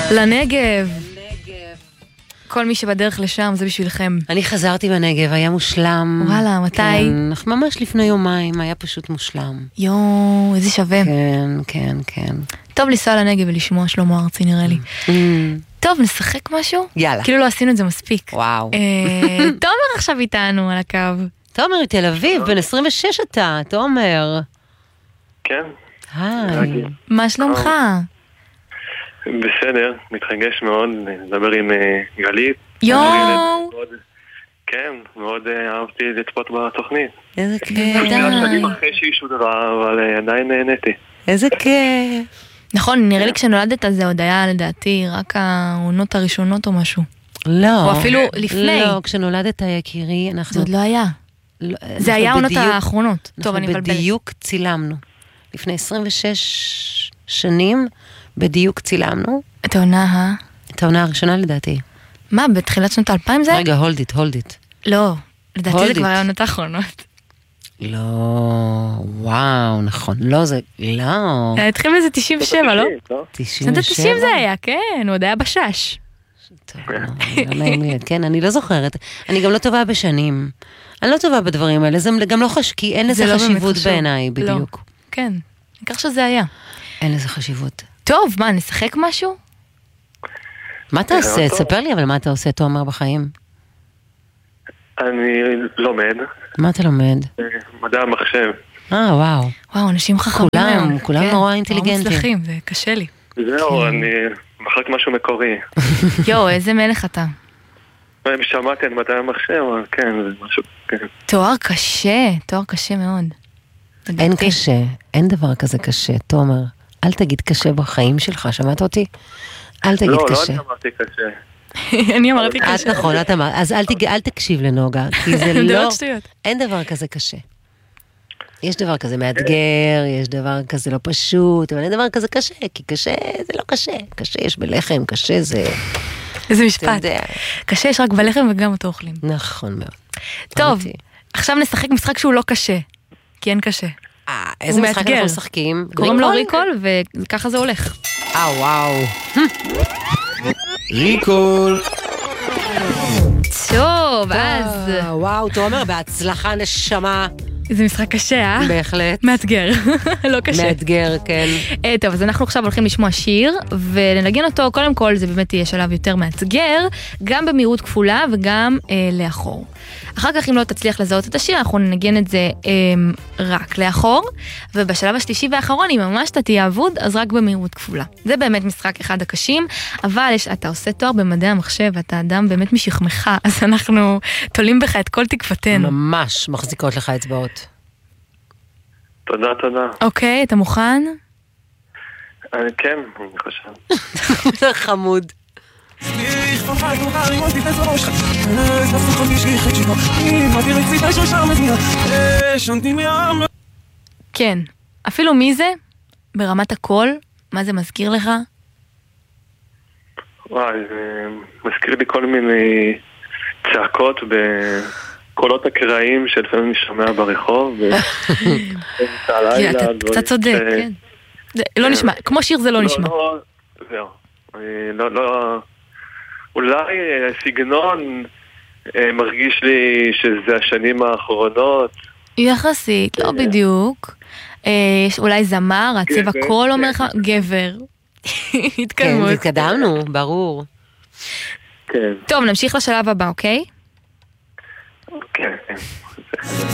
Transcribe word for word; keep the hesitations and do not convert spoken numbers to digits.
לנגב. כל מי שבדרך לשם זה בשבילכם. אני חזרתי בנגב, היה מושלם. וואלה, מתי? כן, ממש לפני יומיים, היה פשוט מושלם. יואו, איזה שווה. כן, כן, כן. טוב לנסוע לנגב ולשמוע שלמה ארצי נראה לי. טוב, נשחק משהו? יאללה. כאילו לא עשינו את זה מספיק. וואו. תומר עכשיו איתנו על הקו. תומר, תל אביב, בן עשרים ושש אתה, תומר. כן. היי. מה שלומך? בסדר, מתרגש מאוד, לדבר עם גלית. יואו. כן, מאוד אהבתי לצפות בתוכנית. איזה כיף. אני אחרי שהיא שודרה, אבל עדיין נהניתי. איזה כיף. נכון, נראה לי כשנולדת זה עוד היה לדעתי רק העונות הראשונות או משהו. לא. או אפילו לפני. לא, כשנולדת יקירי, אנחנו... זה עוד לא היה. זה היה העונות האחרונות. טוב, אני מבלבלת. אנחנו בדיוק צילמנו. לפני עשרים ושש שנים, בדיוק צילמנו. את העונה ה... את העונה הראשונה לדעתי. מה, בתחילת שנות האלפיים זה? רגע, hold it, hold it. לא, לדעתי זה כבר העונות האחרונות. לא, וואו, נכון. לא, זה... לא. התחיל בזה תשעים ושבע, לא? תשעים ושבע? שנות ה-תשעים זה היה, כן, הוא עוד היה בשש. טוב, לא נעים לי, כן, אני לא זוכרת. אני גם לא טובה בשנים. אני לא טובה בדברים האלה, זה גם לא חשוב, כי אין לזה חשיבות בעיניי, בדיוק. כן, ניקח שזה היה. אין לזה חשיבות. טוב, מה, נשחק משהו? מה אתה עושה? תספר לי, אבל מה אתה עושה, תומר, בחיים? אני לומד. מה אתה לומד? מדע המחשב. אה, וואו. וואו, אנשים חכמים. כולם, כולם נורא אינטליגנטים. נורא מצלחים, זה קשה לי. זהו, אני מחלק משהו מקורי. יואו, איזה מלך אתה. שמעתי על מדע המחשב, אבל כן, זה משהו, כן. תואר קשה, תואר קשה מאוד. אין קשה, אין דבר כזה קשה, תומר. אל תגיד קשה בחיים שלך, שמעת אותי? אל תגיד קשה. לא, לא אמרתי קשה. אני אמרתי קשה. את נכון, את אמרת. אז אל תקשיב לנוגה, כי זה לא... אין דבר כזה קשה. יש דבר כזה מאתגר, יש דבר כזה לא פשוט, אבל אין דבר כזה קשה, כי קשה זה לא קשה. קשה יש בלחם, קשה זה... איזה משפט. קשה יש רק בלחם וגם אותו אוכלים. נכון מאוד. טוב, עכשיו נשחק משחק שהוא לא קשה, כי אין קשה. אה, איזה משחק אנחנו משחקים? קוראים לו ריקול, וככה זה הולך. אה, וואו. ריקול. טוב, אז... וואו, תומר, בהצלחה נשמה. זה משחק קשה, אה? בהחלט. מאתגר, לא קשה. מאתגר, כן. טוב, אז אנחנו עכשיו הולכים לשמוע שיר, ולנגן אותו, קודם כל זה באמת יהיה שלב יותר מאתגר, גם במהירות כפולה וגם אה, לאחור. אחר כך, אם לא תצליח לזהות את השיר, אנחנו ננגן את זה אה, רק לאחור, ובשלב השלישי והאחרון, אם ממש אתה תהיה אבוד, אז רק במהירות כפולה. זה באמת משחק אחד הקשים, אבל יש, אתה עושה תואר במדעי המחשב, ואתה אדם באמת משכמך, אז אנחנו תולים בך את כל תקוותנו. ממש מחזיקות לך אצבעות. תודה, תודה. אוקיי, אתה מוכן? כן, אני חושב. זה חמוד. כן, אפילו מי זה? ברמת הקול? מה זה מזכיר לך? וואי, זה מזכיר לי כל מיני צעקות בקולות הקראים שלפעמים אני שומע ברחוב. אתה קצת צודק, כן. לא נשמע, כמו שיר זה לא נשמע. זהו. לא, לא... אולי הסגנון מרגיש לי שזה השנים האחרונות. יחסית, לא בדיוק. אולי זמר, הצבע קול אומר לך, גבר. התקדמות. כן, התקדמנו, ברור. כן. טוב, נמשיך לשלב הבא, אוקיי? כן, כן.